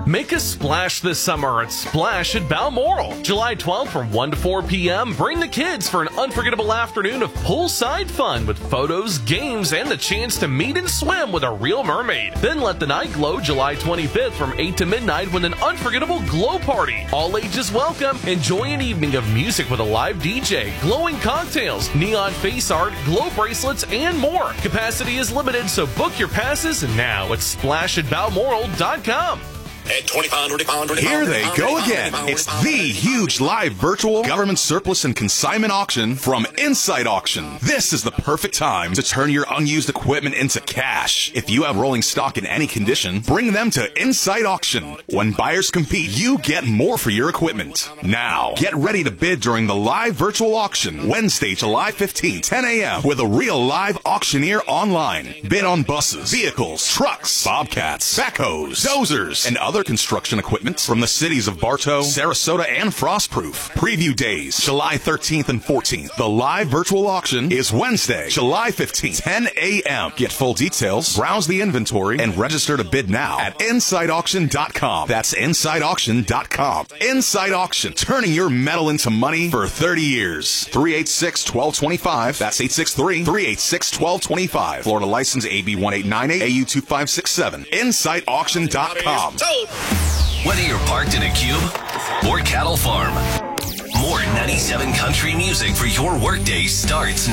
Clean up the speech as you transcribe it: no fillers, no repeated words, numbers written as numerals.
Make a splash this summer at Splash at Balmoral. July 12th from 1 to 4 p.m., bring the kids for an unforgettable afternoon of poolside fun with photos, games, and the chance to meet and swim with a real mermaid. Then let the night glow July 25th from 8 to midnight with an unforgettable glow party. All ages welcome. Enjoy an evening of music with a live DJ, glowing cocktails, neon face art, glow bracelets, and more. Capacity is limited, so book your passes now at splashatbalmoral.com. Here they go again. It's the huge live virtual government surplus and consignment auction from Inside Auction. This is the perfect time to turn your unused equipment into cash. If you have rolling stock in any condition, bring them to Inside Auction. When buyers compete, you get more for your equipment. Now, get ready to bid during the live virtual auction, Wednesday, July 15, 10 a.m. with a real live auctioneer online. Bid on buses, vehicles, trucks, bobcats, backhoes, dozers, and other construction equipment from the cities of Bartow, Sarasota, and Frostproof. Preview days, July 13th and 14th. The live virtual auction is Wednesday, July 15th, 10 a.m. Get full details, browse the inventory, and register to bid now at InsideAuction.com. That's InsideAuction.com. Inside Auction, turning your metal into money for 30 years. 386-1225. That's 863-386-1225. Florida license AB 1898, AU 2567. InsideAuction.com. Whether you're parked in a cube or cattle farm, more 97 country music for your workday starts